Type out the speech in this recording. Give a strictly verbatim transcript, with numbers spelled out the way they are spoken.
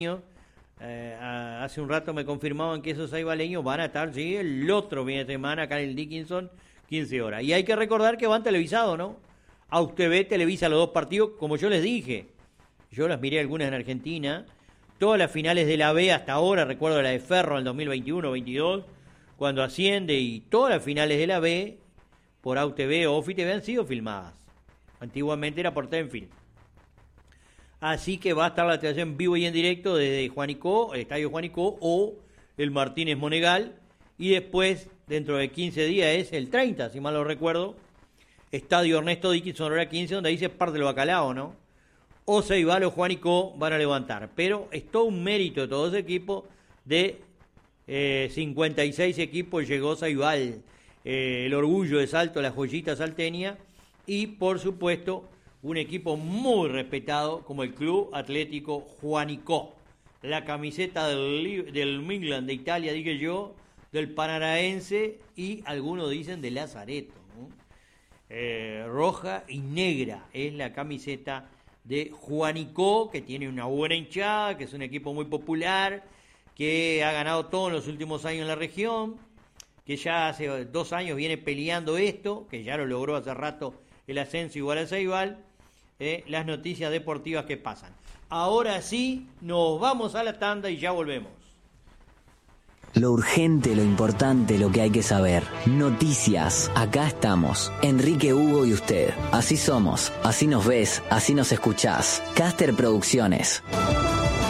Eh, hace un rato me confirmaban que esos saibaleños van a estar, sí, el otro fin de semana acá en el Dickinson, quince horas. Y hay que recordar que van televisados, ¿no? A U T V televisa los dos partidos, como yo les dije. Yo las miré algunas en Argentina. Todas las finales de la B hasta ahora, recuerdo la de Ferro en el dos mil veintiuno veintidós, cuando asciende, y todas las finales de la B por A U T V o Ofi T V han sido filmadas. Antiguamente era por Tenfield. Así que va a estar la transmisión en vivo y en directo desde Juanico, el Estadio Juanico o el Martínez Monegal. Y después, dentro de quince días, es el treinta, si mal no recuerdo, Estadio Ernesto Dickinson, hora quince, donde ahí se parte el bacalao, ¿no? O Ceibal o Juanico van a levantar. Pero es todo un mérito de todo ese equipo. De eh, cincuenta y seis equipos llegó Ceibal, eh, el orgullo de Salto, la joyita salteña. Y, por supuesto, un equipo muy respetado como el Club Atlético Juanico. La camiseta del, del Midland de Italia, dije yo, del Paranaense y algunos dicen de Lazareto, ¿no? Eh, roja y negra es la camiseta de Juanico, que tiene una buena hinchada, que es un equipo muy popular, que ha ganado todo en los últimos años en la región, que ya hace dos años viene peleando esto, que ya lo logró hace rato el ascenso igual a Ceibal. Eh, las noticias deportivas que pasan. Ahora sí, nos vamos a la tanda y ya volvemos. Lo urgente, lo importante, lo que hay que saber. Noticias. Acá estamos. Enrique, Hugo y usted. Así somos. Así nos ves. Así nos escuchás. Caster Producciones.